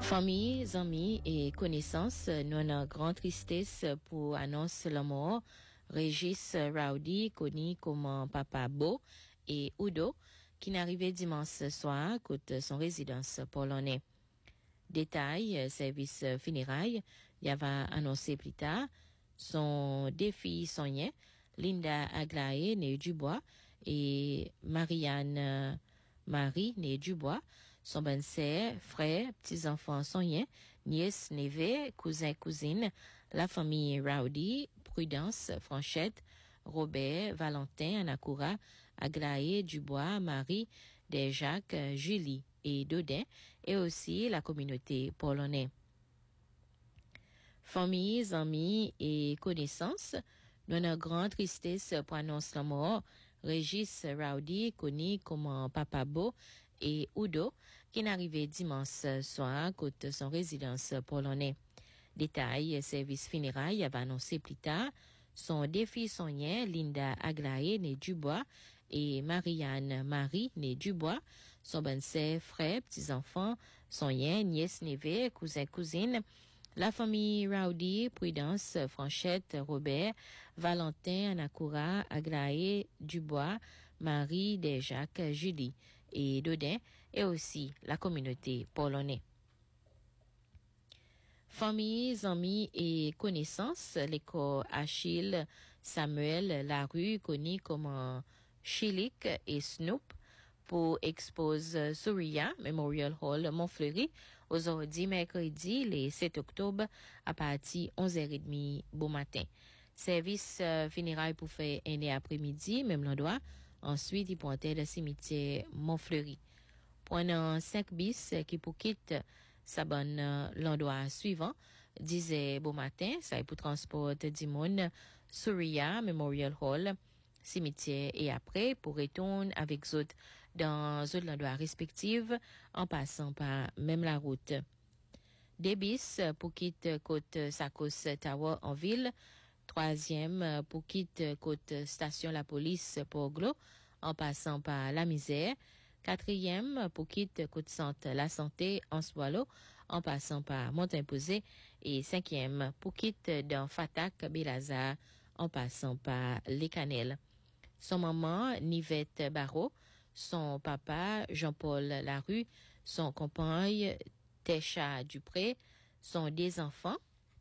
Famille, amis et connaissances, nous avons grande tristesse pour annoncer la mort Régis Rowdy, connu comme Papa Beau, et Udo, qui n'arrivait dimanche soir côté son résidence polonais. Détail, service funérailles, il y avait annoncé plus tard, son deux filles soignées, Linda Aglaé, née Dubois, et Marianne Marie, née Dubois, son bonne sœur, frère, petits-enfants soignés, nièces, neveux, cousins, cousines, la famille Rowdy, Prudence, Franchette, Robert, Valentin, Anakura, Aglaé, Dubois, Marie, Desjacques, Julie et Dodin, et aussi la communauté polonaise. Familles, amis et connaissances, nous avons grande tristesse pour annoncer la mort Régis Rowdy, connu comme Papa Beau, et Udo, qui n'arrivait dimanche soir côté son résidence polonais. Détail, service funérailles avait annoncé plus tard, son deux filles soignées, Linda Aglaé, née Dubois, et Marianne Marie, née Dubois, son bonne sœur, frère, petits-enfants, soignés, nièces, neveux, cousins, cousines, la famille Rowdy, Prudence, Franchette, Robert, Valentin, Anakura, Aglaé, Dubois, Marie, Desjacques, Julie et Dodin, et aussi la communauté polonaise. Familles, amis et connaissances, l'école Achille Samuel Larue, connu comme Chilik et Snoop, pour expose Surya Memorial Hall Montfleury aujourd'hui mercredi le 7 octobre à partir 11h30 bon matin. Service funérailles pour faire un après-midi, même l'endroit. Ensuite, il pointait le cimetière Montfleury. Prenant 5 bis qui pour quitter sa bonne l'endroit suivant, disait bon matin, ça est pour transport du monde Surya Memorial Hall cimetière et après pour retourner avec autres dans autres endroits respectifs en passant par même la route. Des bis pour quitter côte Sakos Tower en ville, troisième pour quitter côte station la police pour Glo en passant par la misère, quatrième pour quitter côte centre la santé en Swallow en passant par Montimposé et cinquième pour quitter dans Fatak Belazar en passant par les Canelles. Son maman, Nivette Barreau, son papa, Jean-Paul Larue, son compagne, Tesha Dupré, son deux enfants,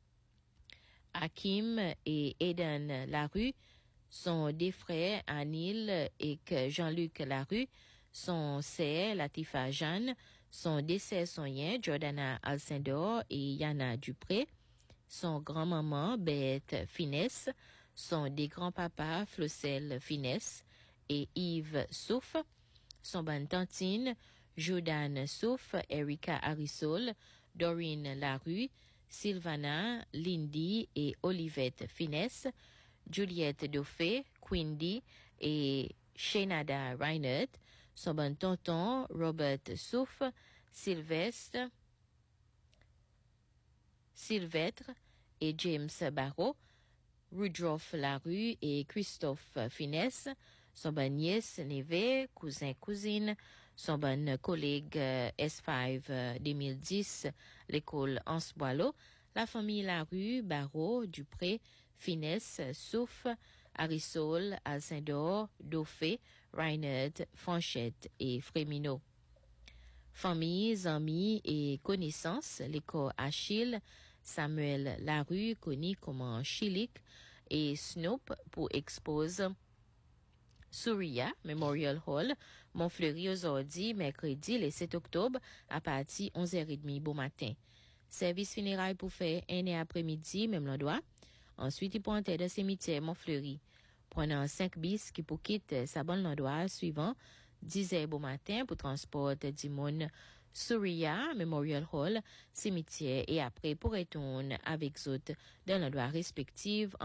Hakim et Eden Larue, son deux frères, Anil et Jean-Luc Larue, son sœur, Latifa Jeanne, son deux sœurs soignants, Jordana Alcindor et Yana Dupré, son grand-maman, Beth Finesse, son des grands-papas, Flossel Finesse et Yves Souf, son bonne tantine, Jordan Souf, Erika Arisol, Dorine Larue, Sylvana, Lindy et Olivette Finesse, Juliette Dauphin, Quindy et Shenada Reinert, son bon tonton, Robert Souf, Sylvestre et James Barreau, Rudolph Larue et Christophe Finesse, son bonne nièce, neveu, cousin, cousine, son bon collègue S5 2010, l'école Ansboilo, la famille Larue, Barreau, Dupré, Finesse, Souf, Arisol, Alcindor, Dauphin, Reinert, Franchette et Fréminot. Familles, amis et connaissances, l'école Achille Samuel Larue, connu comme Chilik, et Snoop pour expose Surya Memorial Hall, Montfleury aujourd'hui, mercredi, le 7 octobre, à partir 11h30 bon matin. Service funérailles pour faire un après-midi, même l'endroit. Ensuite, il pointait le cimetière Montfleury. Prenant 5 bis qui pour quitter sa bonne l'endroit suivant, 10h bon matin pour transport du monde Surya Memorial Hall, cimetière et après pour retourner avec autres dans l'endroit respectif